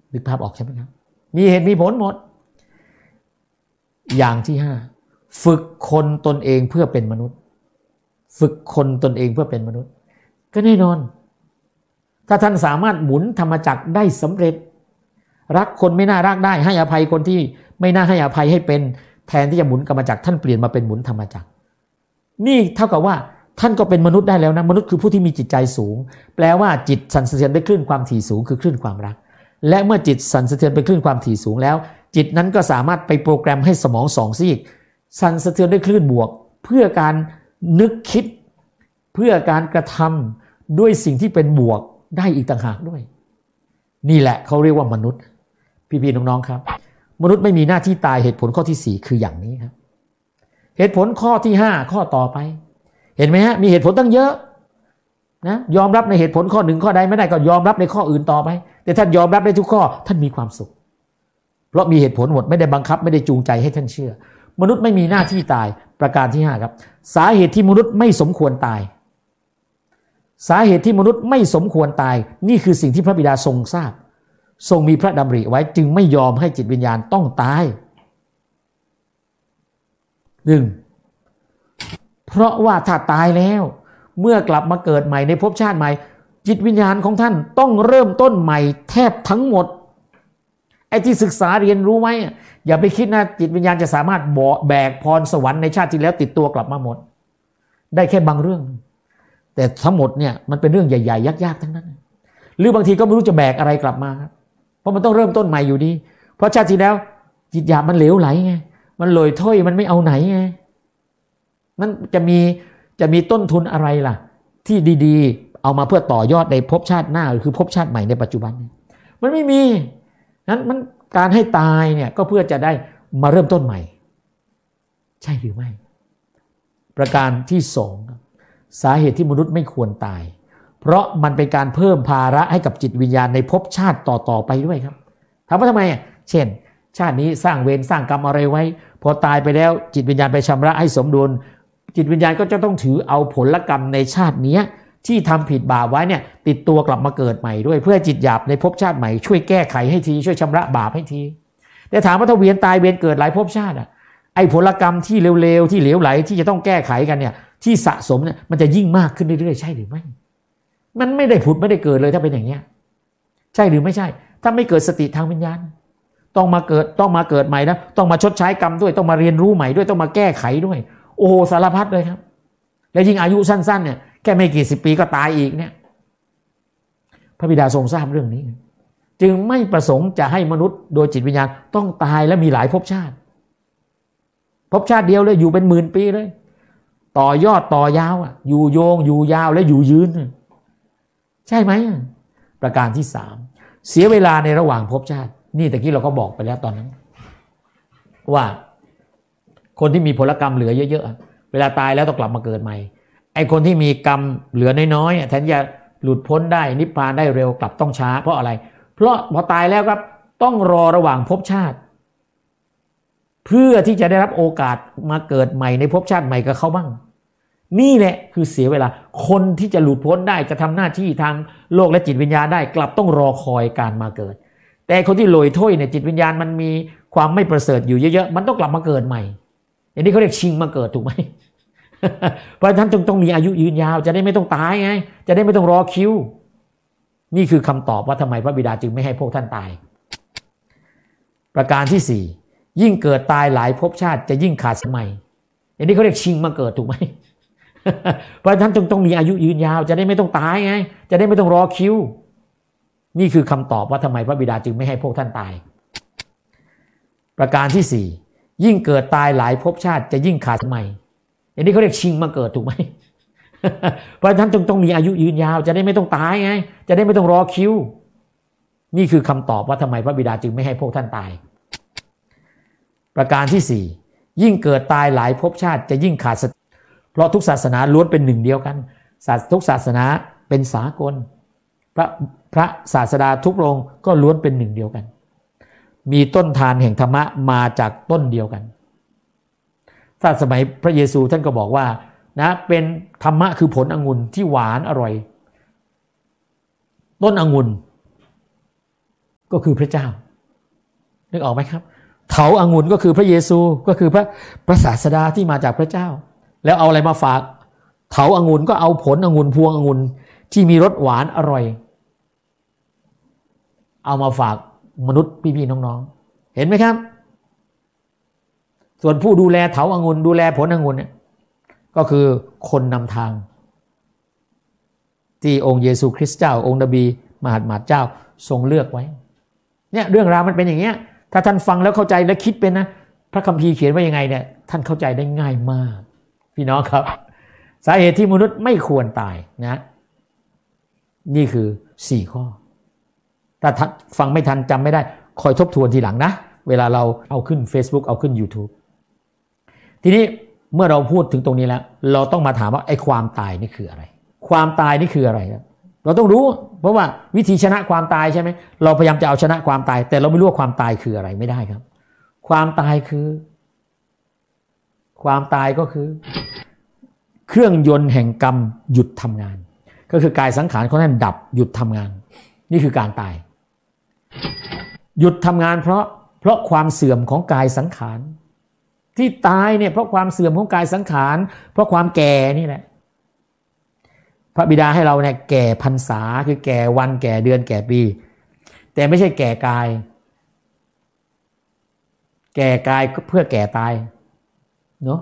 นึกภาพออกใช่ไหมครับมีเหตุมีผลหมดอย่างที่5ฝึกคนตนเองเพื่อเป็นมนุษย์ฝึกคนตนเองเพื่อเป็นมนุษย์ก็แน่นอนถ้าท่านสามารถหมุนธรรมจักรได้สำเร็จรักคนไม่น่ารักได้ให้อภัยคนที่ไม่น่าให้อภัยให้เป็นแทนที่จะหมุนกรรมจักรท่านเปลี่ยนมาเป็นหมุนธรรมจักรนี่เท่ากับว่าท่านก็เป็นมนุษย์ได้แล้วนะมนุษย์คือผู้ที่มีจิตใจสูงแปลว่าจิตสั่นสะเทือนด้วยคลื่นความถี่สูงคือคลื่นความรักและเมื่อจิตสั่นสะเทือนไปคลื่นความถี่สูงแล้วจิตนั้นก็สามารถไปโปรแกรมให้สมองสองซีกสั่นสะเทือนด้วยคลื่นบวกเพื่อการนึกคิดเพื่อการกระทำด้วยสิ่งที่เป็นบวกได้อีกต่างหากด้วยนี่แหละเขาเรียกว่ามนุษย์พี่ๆน้องๆครับมนุษย์ไม่มีหน้าที่ตายเหตุผลข้อที่4คืออย่างนี้ครับเหตุผลข้อที่5ข้อต่อไปเห็นไหมฮะมีเหตุผลตั้งเยอะนะยอมรับในเหตุผลข้อ1ข้อใดไม่ได้ก็ยอมรับในข้ออื่นต่อไปแต่ท่านยอมรับในทุกข้อท่านมีความสุขเพราะมีเหตุผลหมดไม่ได้บังคับไม่ได้จูงใจให้ท่านเชื่อมนุษย์ไม่มีหน้าที่ตายประการที่5ครับสาเหตุที่มนุษย์ไม่สมควรตายสาเหตุที่มนุษย์ไม่สมควรตายนี่คือสิ่งที่พระบิดาทรงทราบทรงมีพระดำริไว้จึงไม่ยอมให้จิตวิญญาณต้องตาย1เพราะว่าถ้าตายแล้วเมื่อกลับมาเกิดใหม่ในภพชาติใหม่จิตวิญญาณของท่านต้องเริ่มต้นใหม่แทบทั้งหมดไอ้ที่ศึกษาเรียนรู้ไว้อย่าไปคิดนะจิตวิญญาณจะสามารถแบกพรสวรรค์ในชาติที่แล้วติดตัวกลับมาหมดได้แค่บางเรื่องแต่ทั้งหมดเนี่ยมันเป็นเรื่องใหญ่ๆยากๆทั้งนั้นหรือบางทีก็ไม่รู้จะแบกอะไรกลับมาครับเพราะมันต้องเริ่มต้นใหม่อยู่ดีเพราะชาติที่แล้วจิตหยาบมันเหลวไหลไงมันลอยถ้อยมันไม่เอาไหนไงมันจะมีต้นทุนอะไรล่ะที่ดีๆเอามาเพื่อต่อยอดในภพชาติหน้าหรือคือภพชาติใหม่ในปัจจุบันมันไม่มีนั้นมันการให้ตายเนี่ยก็เพื่อจะได้มาเริ่มต้นใหม่ใช่หรือไม่ประการที่2สาเหตุที่มนุษย์ไม่ควรตายเพราะมันเป็นการเพิ่มภาระให้กับจิตวิญญาณในภพชาติต่อๆไปด้วยครับถามว่าทำไมเช่นชาตินี้สร้างเวรสร้างกรรมอะไรไว้พอตายไปแล้วจิตวิญญาณไปชำระให้สมดุลจิตวิญญาณก็จะต้องถือเอาผลกรรมในชาตินี้ที่ทำผิดบาปไว้เนี่ยติดตัวกลับมาเกิดใหม่ด้วยเพื่อจิตหยาบในภพชาติใหม่ช่วยแก้ไขให้ทีช่วยชำระบาปให้ทีแต่ถามว่าถ้าเวียนตายเวียนเกิดหลายภพชาติไอ้ผลกรรมที่เร็วๆที่เหลวไหลที่จะต้องแก้ไขกันเนี่ยที่สะสมเนี่ยมันจะยิ่งมากขึ้นเรื่อยๆใช่หรือไม่มันไม่ได้ผุดไม่ได้เกิดเลยถ้าเป็นอย่างเงี้ยใช่หรือไม่ใช่ถ้าไม่เกิดสติทางวิญญาณต้องมาเกิดใหม่นะต้องมาชดใช้กรรมด้วยต้องมาเรียนรู้ใหม่ด้วยต้องมาแก้ไขด้วยโอ้โหสารพัดเลยครับแล้วยิ่งอายุสั้นๆเนี่ยแค่ไม่กี่สิบปีก็ตายอีกเนี่ยพระบิดาทรงทราบเรื่องนี้จึงไม่ประสงค์จะให้มนุษย์โดยจิตวิญญาณต้องตายและมีหลายภพชาติเดียวเลยอยู่เป็นหมื่นปีเลยต่อยอดต่อยาวอยู่โยงอยู่ยาวและอยู่ยืนใช่ไหมประการที่3เสียเวลาในระหว่างภพชาตินี่ตะกี้เราก็บอกไปแล้วตอนนั้นว่าคนที่มีผลกรรมเหลือเยอะๆเวลาตายแล้วต้องกลับมาเกิดใหม่ไอ้คนที่มีกรรมเหลือน้อยๆแทนจะหลุดพ้นได้นิพพานได้เร็วกลับต้องช้าเพราะอะไรเพราะพอตายแล้วครับต้องรอระหว่างภพชาติเพื่อที่จะได้รับโอกาสมาเกิดใหม่ในภพชาติใหม่กับเขาบ้างนี่แหละคือเสียเวลาคนที่จะหลุดพ้นได้จะทำหน้าที่ทางโลกและจิตวิญญาณได้กลับต้องรอคอยการมาเกิดแต่คนที่ลอยถ้วยเนี่ยจิตวิญญาณมันมีความไม่ประเสริฐอยู่เยอะๆมันต้องกลับมาเกิดใหม่อย่างนี้เขาเรียกชิงมาเกิดถูกไหม เพราะฉะนั้นต้องมีอายุยืนยาวจะได้ไม่ต้องตายไงจะได้ไม่ต้องรอคิวนี่คือคำตอบว่าทำไมพระบิดาจึงไม่ให้พวกท่านตายประการที่4ยิ่งเกิดตายหลายภพชาติจะยิ่งขาดสมัยอย่างนี้เขาเรียกชิงมาเกิดถูกไหม เพราะฉะนั้นต้องมีอายุยืนยาวจะได้ไม่ต้องตายไงจะได้ไม่ต้องรอคิวนี่คือคำตอบว่าทำไมพระบิดาจึงไม่ให้พวกท่านตายประการที่4ยิ่งเกิดตายหลายภพชาติจะยิ่งขาดสมัยอย่างนี้เขาเรียกชิงมาเกิดถูกไหม เพราะฉะนั้นต้องมีอายุยืนยาวจะได้ไม่ต้องตายไงจะได้ไม่ต้องรอคิวนี่คือคำตอบว่าทำไมพระบิดาจึงไม่ให้พวกท่านตายประการที่4ยิ่งเกิดตายหลายภพชาติจะยิ่งขาดสติเพราะทุกศาสนาล้วนเป็นหนึ่งเดียวกันทุกศาสนาเป็นสากลพระศาสดาทุกองค์ก็ล้วนเป็นหนึ่งเดียวกันมีต้นทานแห่งธรรมะมาจากต้นเดียวกันถ้าสมัยพระเยซูท่านก็บอกว่านะเป็นธรรมะคือผลองุ่นที่หวานอร่อยต้นองุ่นก็คือพระเจ้านึกออกไหมครับเถาองุ่นก็คือพระเยซูก็คือพระศาสดาที่มาจากพระเจ้าแล้วเอาอะไรมาฝากเถาองุ่นก็เอาผลองุ่นพวงองุ่นที่มีรสหวานอร่อยเอามาฝากมนุษย์พี่ๆน้องๆเห็นไหมครับส่วนผู้ดูแลเถาองุ่นดูแลผลองุ่นเนี่ยก็คือคนนำทางที่องค์เยซูคริสต์เจ้าองค์นบีมหาดมาเจ้าทรงเลือกไว้เนี่ยเรื่องราวมันเป็นอย่างเงี้ยถ้าท่านฟังแล้วเข้าใจและคิดเป็นนะพระคัมภีร์เขียนว่ายังไงเนี่ยท่านเข้าใจได้ง่ายมากพี่น้องครับสาเหตุที่มนุษย์ไม่ควรตายนะนี่คือ4ข้อถ้าฟังไม่ทันจำไม่ได้คอยทบทวนทีหลังนะเวลาเราเอาขึ้น Facebook เอาขึ้น YouTube ทีนี้เมื่อเราพูดถึงตรงนี้แล้วเราต้องมาถามว่าไอ้ความตายนี่คืออะไรความตายนี่คืออะไรเราต้องรู้เพราะว่าวิธีชนะความตายใช่ไหมเราพยายามจะเอาชนะความตายแต่เราไม่รู้ว่าความตายคืออะไรไม่ได้ครับความตายคือความตายก็คือเครื่องยนต์แห่งกรรมหยุดทำงานก็คือกายสังขารของท่านดับหยุดทำงานนี่คือการตายหยุดทำงานเพราะความเสื่อมของกายสังขารที่ตายเนี่ยเพราะความเสื่อมของกายสังขารเพราะความแก่นี่แหละพระบิดาให้เราเนี่ยแก่พรรษาคือแก่วันแก่เดือนแก่ปีแต่ไม่ใช่แก่กายแก่กายเพื่อแก่ตายเนาะ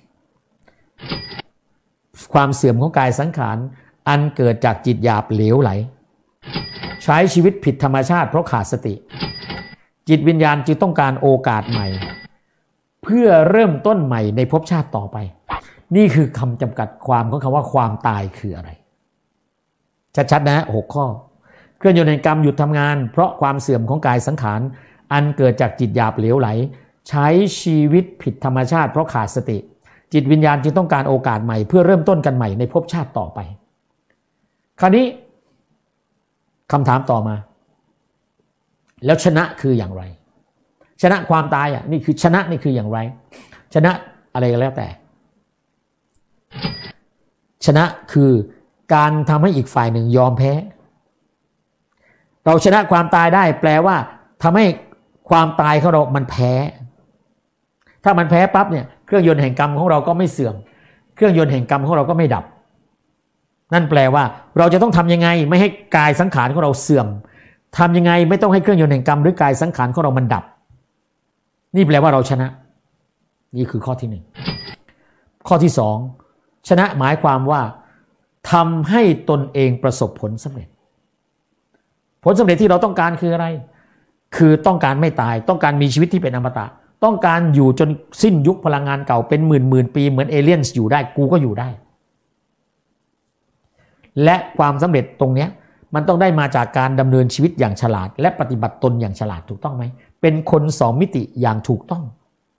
ความเสื่อมของกายสังขารอันเกิดจากจิตหยาบเหลวไหลใช้ชีวิตผิดธรรมชาติเพราะขาดสติจิตวิญญาณจึงต้องการโอกาสใหม่เพื่อเริ่มต้นใหม่ในภพชาติต่อไปนี่คือคำจำกัดความของคำว่าความตายคืออะไรชัดๆนะ6ข้อเครื่องยนต์แห่งกรรมหยุดทำงานเพราะความเสื่อมของกายสังขารอันเกิดจากจิตหยาบเหลวไหลใช้ชีวิตผิดธรรมชาติเพราะขาดสติจิตวิญญาณจึงต้องการโอกาสใหม่เพื่อเริ่มต้นกันใหม่ในภพชาติต่อไปคราวนี้คำถามต่อมาแล้วชนะคืออย่างไรชนะความตายนี่คือชนะนี่คืออย่างไรชนะอะไรก็แล้วแต่ชนะคือการทำให้อีกฝ่ายหนึ่งยอมแพ้เราชนะความตายได้แปลว่าทำให้ความตายของเรามันแพ้ถ้ามันแพ้ปั๊บเนี่ยเครื่องยนต์แห่งกรรมของเราก็ไม่เสื่อมเครื่องยนต์แห่งกรรมของเราก็ไม่ดับนั่นแปลว่าเราจะต้องทำยังไงไม่ให้กายสังขารของเราเสื่อมทำยังไงไม่ต้องให้เครื่องยนต์แห่งกรรมหรือกายสังขารของเรามันดับนี่แปลว่าเราชนะนี่คือข้อที่1ข้อที่2ชนะหมายความว่าทำให้ตนเองประสบผลสำเร็จผลสำเร็จที่เราต้องการคืออะไรคือต้องการไม่ตายต้องการมีชีวิตที่เป็นอมตะต้องการอยู่จนสิ้นยุคพลังงานเก่าเป็นหมื่นปีเหมือนเอเลี่ยนอยู่ได้กูก็อยู่ได้และความสำเร็จตรงนี้มันต้องได้มาจากการดำเนินชีวิตอย่างฉลาดและปฏิบัติตนอย่างฉลาดถูกต้องไหมเป็นคน2มิติอย่างถูกต้อง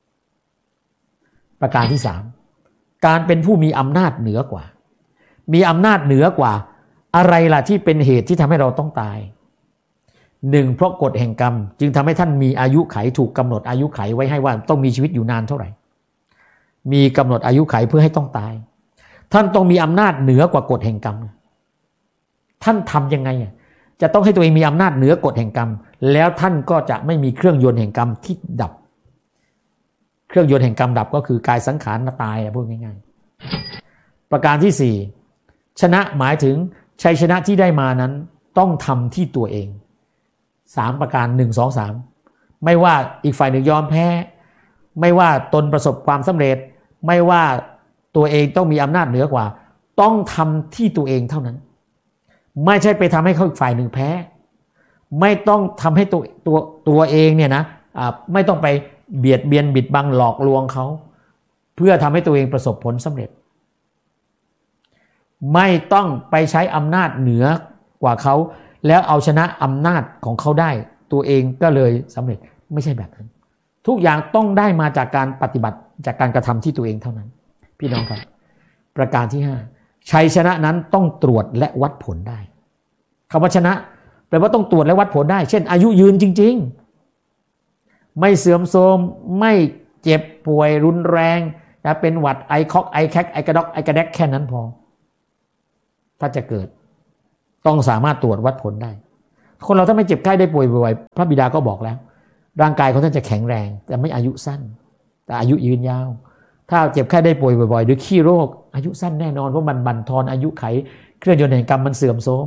ประการที่3การเป็นผู้มีอำนาจเหนือกว่ามีอำนาจเหนือกว่าอะไรล่ะที่เป็นเหตุที่ทำให้เราต้องตาย1เพราะกฎแห่งกรรมจึงทำให้ท่านมีอายุไขถูกกำหนดอายุไขไว้ให้ว่าต้องมีชีวิตอยู่นานเท่าไหร่มีกำหนดอายุไขเพื่อให้ต้องตายท่านต้องมีอำนาจเหนือกว่ากฎแห่งกรรมท่านทำยังไงจะต้องให้ตัวเองมีอำนาจเหนือกฎแห่งกรรมแล้วท่านก็จะไม่มีเครื่องยนต์แห่งกรรมที่ดับเครื่องยนต์แห่งกรรมดับก็คือกายสังขารตายพูดง่ายๆประการที่4ชนะหมายถึงชัยชนะที่ได้มานั้นต้องทำที่ตัวเอง3ประการ1 2 3ไม่ว่าอีกฝ่ายหนึ่งยอมแพ้ไม่ว่าตนประสบความสำเร็จไม่ว่าตัวเองต้องมีอำนาจเหนือกว่าต้องทำที่ตัวเองเท่านั้นไม่ใช่ไปทำให้เขาอีกฝ่ายหนึ่งแพ้ไม่ต้องทำให้ตัวเองเนี่ยนะไม่ต้องไปเบียดเบียนบิดบังหลอกลวงเขาเพื่อทำให้ตัวเองประสบผลสำเร็จไม่ต้องไปใช้อำนาจเหนือกว่าเขาแล้วเอาชนะอำนาจของเขาได้ตัวเองก็เลยสำเร็จไม่ใช่แบบนั้นทุกอย่างต้องได้มาจากการปฏิบัติจากการกระทำที่ตัวเองเท่านั้นพี่น้องครับประการที่5ชัยชนะนั้นต้องตรวจและวัดผลได้คำว่าชนะแปลว่าต้องตรวจและวัดผลได้เช่นอายุยืนจริงๆไม่เสื่อมโทรมไม่เจ็บป่วยรุนแรงนะเป็นหวัดไอคอกไอแคกไอกระดอกไอกระแดกแค่นั้นพอถ้าจะเกิดต้องสามารถตรวจวัดผลได้คนเราถ้าไม่เจ็บไข้ได้ป่วยบ่อยๆพระบิดาก็บอกแล้วร่างกายของท่านจะแข็งแรงแต่ไม่อายุสั้นแต่อายุยืนยาวถ้าเจ็บไข้ได้ป่วยบ่อยๆด้วยขี้โรคอายุสั้นแน่นอนเพราะมันบั่นทอนอายุไขเครื่องยนต์แห่งกรรมมันเสื่อมโทรม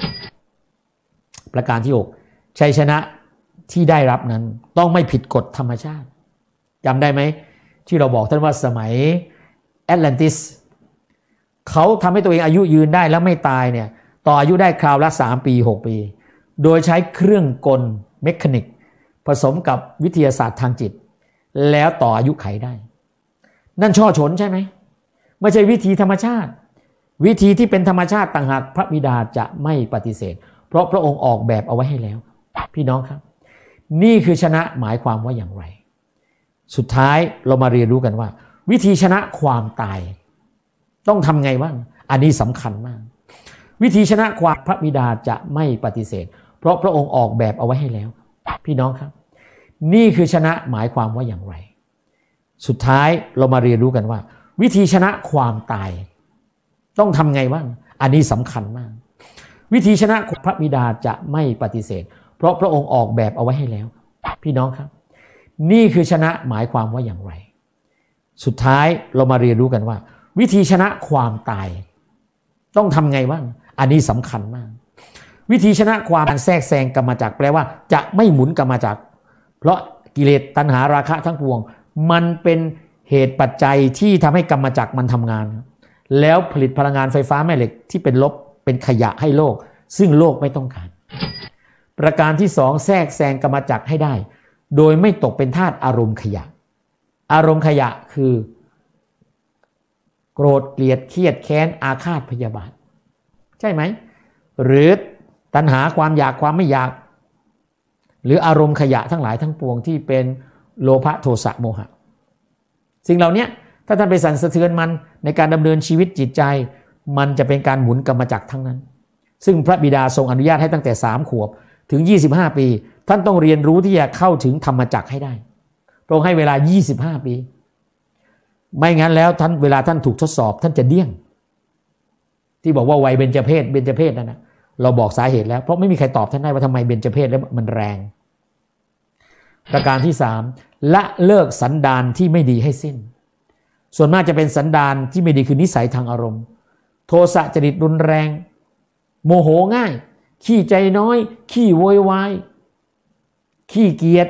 ประการที่6ชัยชนะที่ได้รับนั้นต้องไม่ผิดกฎธรรมชาติจำได้ไหมที่เราบอกท่านว่าสมัยแอตแลนติสเขาทำให้ตัวเองอายุยืนได้แล้วไม่ตายเนี่ยต่ออายุได้คราวละ3 ปี6 ปีโดยใช้เครื่องกลเมคานิกผสมกับวิทยาศาสตร์ทางจิตแล้วต่ออายุไขได้นั่นช่อฉนใช่ไหมไม่ใช่วิธีธรรมชาติวิธีที่เป็นธรรมชาติต่างหากพระบิดาจะไม่ปฏิเสธเพราะพระองค์ออกแบบเอาไว้ให้แล้วพี่น้องครับนี่คือชนะหมายความว่าอย่างไรสุดท้ายเรามาเรียนรู้กันว่าวิธีชนะความตายต้องทำไงบ้างอันนี้สำคัญมากวิธีชนะความพระบิดาจะไม่ปฏิเสธเพราะพระองค์ออกแบบเอาไว้ให้แล้วพี่น้องครับนี่คือชนะหมายความว่าอย่างไรสุดท้ายเรามาเรียนรู้กันว่าวิธีชนะความตายต้องทำไงบ้างอันนี้สำคัญมากวิธีชนะพระบิดาจะไม่ปฏิเสธเพราะพระองค์ออกแบบเอาไว้ให้แล้วพี่น้องครับนี่คือชนะหมายความว่าอย่างไรสุดท้ายเรามาเรียนรู้กันว่าวิธีชนะความตายต้องทำไงบ้างอันนี้สำคัญมากวิธีชนะความแทรกแซงกรรมจักรแปลว่าจะไม่หมุนกรรมจักรเพราะกิเลสตัณหาราคะทั้งปวงมันเป็นเหตุปัจจัยที่ทำให้กรรมจักรมันทำงานแล้วผลิตพลังงานไฟฟ้าแม่เหล็กที่เป็นลบเป็นขยะให้โลกซึ่งโลกไม่ต้องการประการที่2แทรกแซงกรรมจักรให้ได้โดยไม่ตกเป็นทาสอารมณ์ขยะอารมณ์ขยะคือโกรธเกลียดเครียดแค้นอาฆาตพยาบาทใช่ไหมหรือตัณหาความอยากความไม่อยากหรืออารมณ์ขยะทั้งหลายทั้งปวงที่เป็นโลภะโทสะโมหะสิ่งเหล่านี้ถ้าท่านไปสั่นสะเทือนมันในการดำเนินชีวิตจิตใจมันจะเป็นการหมุนกรรมจักรทั้งนั้นซึ่งพระบิดาทรงอนุญาตให้ตั้งแต่3 ขวบถึง25 ปีท่านต้องเรียนรู้ที่จะเข้าถึงธรรมจักรให้ได้พระองค์ให้เวลา25 ปีไม่งั้นแล้วท่านเวลาท่านถูกทดสอบท่านจะเดี้ยงที่บอกว่าวัยเบญจเพสนั่นนะเราบอกสาเหตุแล้วเพราะไม่มีใครตอบท่านได้ว่าทำไมเบญจเพสแล้วมันแรงประการที่3ละเลิกสันดานที่ไม่ดีให้สิ้นส่วนมากจะเป็นสันดานที่ไม่ดีคือนิสัยทางอารมณ์โทสะจริตรุนแรงโมโหง่ายขี้ใจน้อยขี้โวยวายขี้เกียจ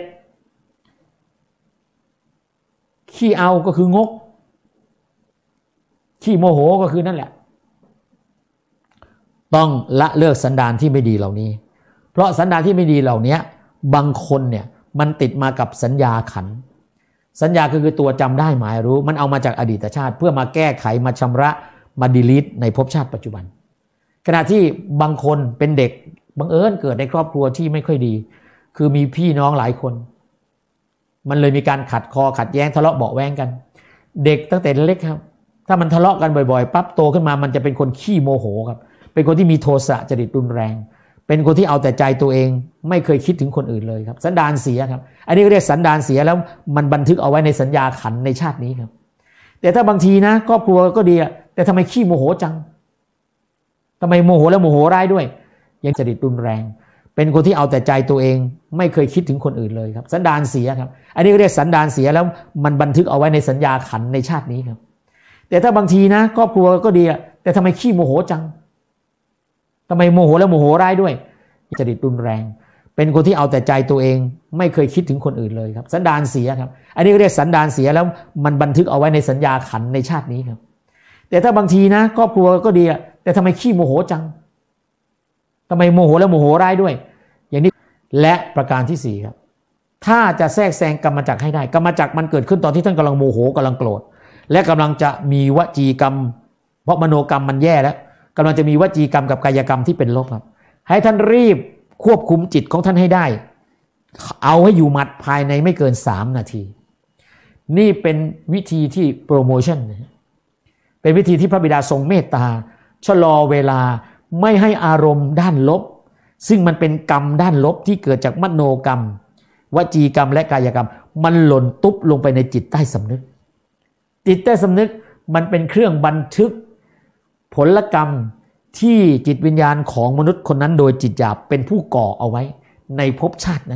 ขี้เอาก็คืองกขี้โมโหก็คือนั่นแหละต้องละเลิกสันดานที่ไม่ดีเหล่านี้เพราะสันดานที่ไม่ดีเหล่านี้บางคนเนี่ยมันติดมากับสัญญาขันธ์สัญญาคือตัวจำได้หมายรู้มันเอามาจากอดีตชาติเพื่อมาแก้ไขมาชำระมาดีลีทในภพชาติปัจจุบันขณะที่บางคนเป็นเด็กบังเอิญเกิดในครอบครัวที่ไม่ค่อยดีคือมีพี่น้องหลายคนมันเลยมีการขัดคอขัดแย้งทะเลาะเบาะแว้งกันเด็กตั้งแต่เล็กครับถ้ามันทะเลาะกันบ่อยๆปั๊บโตขึ้นมามันจะเป็นคนขี้โมโหครับเป็นคนที่มีโทสะจริตรุนแรงเป็นคนที่เอาแต่ใจตัวเองไม่เคยคิดถึงคนอื่นเลยครับสันดานเสียครับอันนี้เรียกสันดานเสียแล้วมันบันทึกเอาไว้ในสัญญาขันธ์ในชาตินี้ครับแต่ถ้าบางทีนะครอบครัวก็ดีแต่ทำไมขี้โมโหจังทำไมโมโหแล้วโมโหร้ายด้วยยังจริตรุนแรงเป็นคนที่เอาแต่ใจตัวเองไม่เคยคิดถึงคนอื่นเลยครับสันดานเสียครับอันนี้เรียกสันดานเสียแล้วมันบันทึกเอาไว้ในสัญญาขันธ์ในชาตินี้ครับแต่ถ้าบางทีนะครอบครัวก็ดีแต่ทำไมขี้โมโหจังทำไมโมโหแล้วโมโหร้ายด้วยจริตรุนแรงเป็นคนที่เอาแต่ใจตัวเองไม่เคยคิดถึงคนอื่นเลยครับสันดานเสียครับอันนี้เรียกสันดานเสียแล้วมันบันทึกเอาไว้ในสัญญาขันธ์ในชาตินี้ครับแต่ถ้าบางทีนะครอบครัวก็ดีแต่ทำไมขี้โมโหจังทำไมโมโหแล้วโมโหร้ายด้วยอย่างนี้และประการที่4ครับถ้าจะแทรกแซงกรรมจักรให้ได้กรรมจักรมันเกิดขึ้นตอนที่ท่านกำลังโมโหกำลังโกรธและกำลังจะมีวจีกรรมเพราะมโนกรรมมันแย่แล้วกำลังจะมีวจีกรรมกับกายกรรมที่เป็นลบครับให้ท่านรีบควบคุมจิตของท่านให้ได้เอาให้อยู่หมัดภายในไม่เกิน3 นาทีนี่เป็นวิธีที่โปรโมชั่นเป็นวิธีที่พระบิดาทรงเมตตาชะลอเวลาไม่ให้อารมณ์ด้านลบซึ่งมันเป็นกรรมด้านลบที่เกิดจากมโนกรรมวจีกรรมและกายกรรมมันหล่นตุ๊บลงไปในจิตใต้สำนึกจิตใต้สำนึกมันเป็นเครื่องบันทึกผลกรรมที่จิตวิญญาณของมนุษย์คนนั้นโดยจิตหยาบเป็นผู้ก่อเอาไว้ในภพชาตินั้น